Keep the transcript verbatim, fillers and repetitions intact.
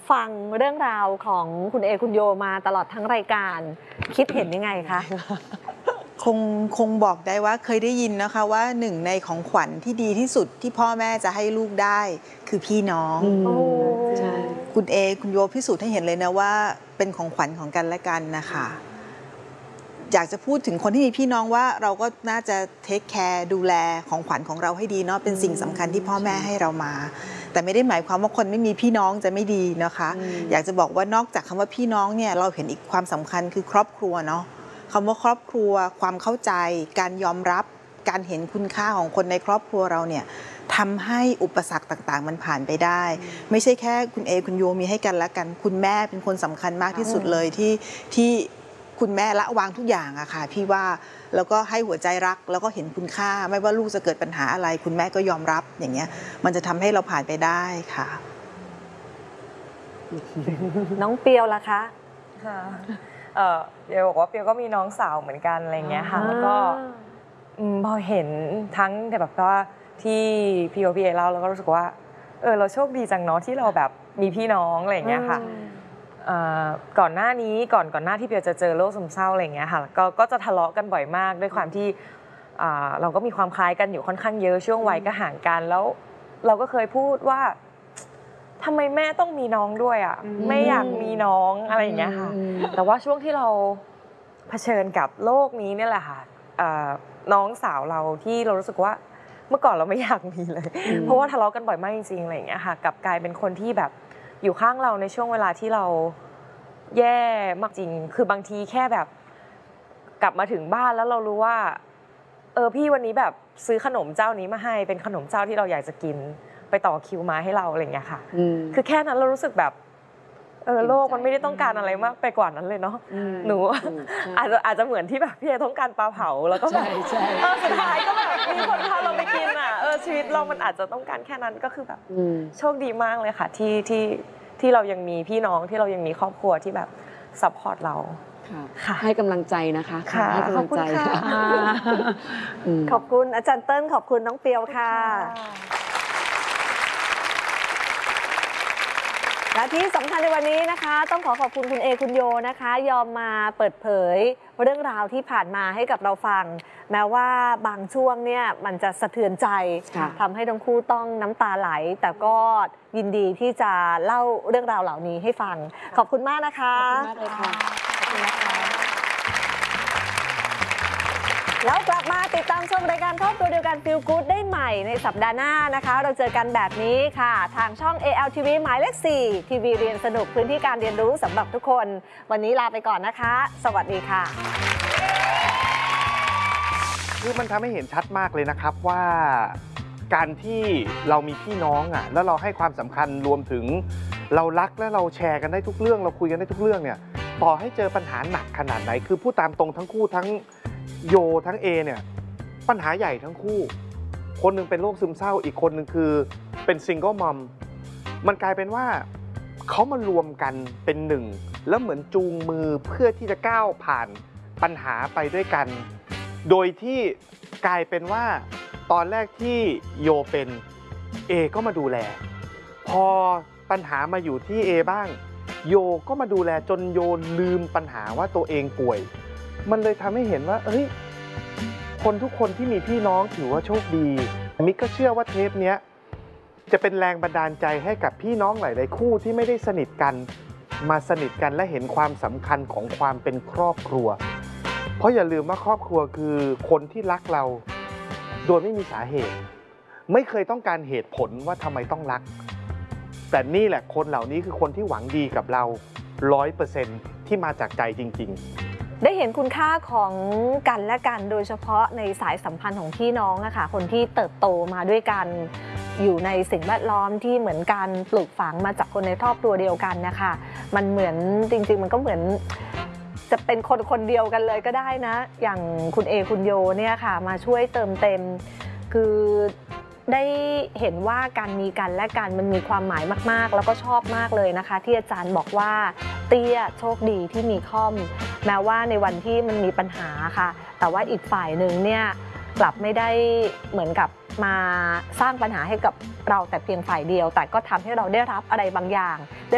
ฟังเรื่องราวของคุณเอคุณโยมาตลอดทั้งรายการคิดเห็นยังไงคะคงคงบอกได้ว่าเคยได้ยินนะคะว่าหนึ่งในของขวัญที่ดีที่สุดที่พ่อแม่จะให้ลูกได้คือพี่น้องใช่คุณเอคุณโยพิสูจน์ให้เห็นเลยนะว่าเป็นของขวัญของกันและกันนะคะอยากจะพูดถึงคนที่มีพี่น้องว่าเราก็น่าจะเทคแคร์ดูแลของขวัญของเราให้ดีเนาะเป็นสิ่งสำคัญที่พ่อแม่ให้เรามาแต่ไม่ได้หมายความว่าคนไม่มีพี่น้องจะไม่ดีนะคะอยากจะบอกว่านอกจากคำว่าพี่น้องเนี่ยเราเห็นอีกความสำคัญคือครอบครัวเนาะคำว่าครอบครัวความเข้าใจการยอมรับการเห็นคุณค่าของคนในครอบครัวเราเนี่ยทำให้อุปสรรคต่างๆมันผ่านไปได้ไม่ใช่แค่คุณเอคุณโยมีให้กันและกันคุณแม่เป็นคนสำคัญมากที่สุดเลยที่ที่คุณแม่ละวางทุกอย่างอะค่ะพี่ว่าแล้วก็ให้หัวใจรักแล้วก็เห็นคุณค่าไม่ว่าลูกจะเกิดปัญหาอะไรคุณแม่ก็ยอมรับอย่างเงี้ยมันจะทำให้เราผ่านไปได้ค่ะน้องเปียวล่ะคะค่ะเออเปียวบอกว่าเปียวก็มีน้องสาวเหมือนกันอะไรเงี้ยค่ะแล้วก็พอเห็นทั้งแบบว่าที่พี่โอพี่เอเล่าแล้วก็รู้สึกว่าเออเราโชคดีจังเนาะที่เราแบบมีพี่น้องอะไรเงี้ยค่ะก่อนหน้านี้ก่อนก่อนหน้าที่เปียวจะเจอโรคซึมเศร้าอะไรเงี้ยค่ะก็ก็จะทะเลาะกันบ่อยมากด้วยความที่เราก็มีความคล้ายกันอยู่ค่อนข้างเยอะช่วงวัยก็ห่างกันแล้วเราก็เคยพูดว่าทำไมแม่ต้องมีน้องด้วยอ่ะไม่อยากมีน้องอะไรอย่างเงี้ยค่ะแต่ว่าช่วงที่เราเผชิญกับโลกนี้เนี่ยแหละค่ะน้องสาวเราที่เรารู้สึกว่าเมื่อก่อนเราไม่อยากมีเลยเพราะว่าทะเลาะกันบ่อยมากจริงๆอะไรอย่างเงี้ยค่ะกลับกลายเป็นคนที่แบบอยู่ข้างเราในช่วงเวลาที่เราแย่มากจริงคือบางทีแค่แบบกลับมาถึงบ้านแล้วเรารู้ว่าเออพี่วันนี้แบบซื้อขนมเจ้านี้มาให้เป็นขนมเจ้าที่เราอยากจะกินไปต่อคิวมาให้เราอะไรอย่างเงี้ยค่ะคือแค่นั้นเรารู้สึกแบบเออโลกมันไม่ได้ต้องการอะไรมากไปกว่านั้นเลยเนาะหนูอาจจะอาจจะเหมือนที่แบบพี่เอต้องการปลาเผาแล้วก็แบบเออสุดท้ายก็แบบมีคนพาเราไปกินอ่ะเออชีวิตเรามันอาจจะต้องการแค่นั้นก็คือแบบโชคดีมากเลยค่ะที่ที่ที่เรายังมีพี่น้องที่เรายังมีครอบครัวที่แบบซัพพอร์ตเราค่ะให้กำลังใจนะคะให้กำลังใจขอบคุณอาจารย์เติ้ลขอบคุณน้องเปียวค่ะและที่สำคัญในวันนี้นะคะต้องขอขอบคุณคุณเอคุณโยนะคะยอมมาเปิดเผยเรื่องราวที่ผ่านมาให้กับเราฟังแม้ว่าบางช่วงเนี่ยมันจะสะเทือนใจทำให้ทั้งคู่ต้องน้ำตาไหลแต่ก็ยินดีที่จะเล่าเรื่องราวเหล่านี้ให้ฟังขอบคุณมากนะคะขอบคุณมากเลยค่ะขอบคุณนะคะแล้วกลับมาติดตามชมรายการครอบครัวเดียวกัน Feel Good ได้ใหม่ในสัปดาห์หน้านะคะเราเจอกันแบบนี้ค่ะทางช่อง เอ แอล ที วี หมายเลขสี่ทีวีเรียนสนุกพื้นที่การเรียนรู้สำหรับทุกคนวันนี้ลาไปก่อนนะคะสวัสดีค่ะคือมันทำให้เห็นชัดมากเลยนะครับว่าการที่เรามีพี่น้องอ่ะแล้วเราให้ความสำคัญรวมถึงเรารักและเราแชร์กันได้ทุกเรื่องเราคุยกันได้ทุกเรื่องเนี่ยต่อให้เจอปัญหาหนักขนาดไหนคือพูดตามตรงทั้งคู่ทั้งโยทั้งเอเนี่ยปัญหาใหญ่ทั้งคู่คนหนึ่งเป็นโรคซึมเศร้าอีกคนหนึ่งคือเป็นซิงเกิลมัมมันกลายเป็นว่าเขามารวมกันเป็นหนึ่งแล้วเหมือนจูงมือเพื่อที่จะก้าวผ่านปัญหาไปด้วยกันโดยที่กลายเป็นว่าตอนแรกที่โยเป็นเอก็มาดูแลพอปัญหามาอยู่ที่เอบ้างโยก็มาดูแลจนโยลืมปัญหาว่าตัวเองป่วยมันเลยทำให้เห็นว่าเอ้ยคนทุกคนที่มีพี่น้องถือว่าโชคดีมิกก็เชื่อว่าเทปนี้จะเป็นแรงบันดาลใจให้กับพี่น้องหลายๆคู่ที่ไม่ได้สนิทกันมาสนิทกันและเห็นความสำคัญของความเป็นครอบครัวเพราะอย่าลืมว่าครอบครัวคือคนที่รักเราโดยไม่มีสาเหตุไม่เคยต้องการเหตุผลว่าทำไมต้องรักแต่นี่แหละคนเหล่านี้คือคนที่หวังดีกับเรา ร้อยเปอร์เซ็นต์ ที่มาจากใจจริงๆได้เห็นคุณค่าของกันและกันโดยเฉพาะในสายสัมพันธ์ของพี่น้องนะคะคนที่เติบโตมาด้วยกันอยู่ในสิ่งแวดล้อมที่เหมือนกันปลูกฝังมาจากคนในครอบครัวเดียวกันนะคะมันเหมือนจริงๆมันก็เหมือนจะเป็นคนคนเดียวกันเลยก็ได้นะอย่างคุณเอคุณโยเนี่ยค่ะมาช่วยเติมเต็มคือได้เห็นว่าการมีกันและกันมันมีความหมายมากๆแล้วก็ชอบมากเลยนะคะที่อาจารย์บอกว่าเตี้ยโชคดีที่มีค่อมแม้ว่าในวันที่มันมีปัญหาค่ะแต่ว่าอีกฝ่ายหนึ่งเนี่ยกลับไม่ได้เหมือนกับมาสร้างปัญหาให้กับเราแต่เพียงฝ่ายเดียวแต่ก็ทำให้เราได้รับอะไรบางอย่าง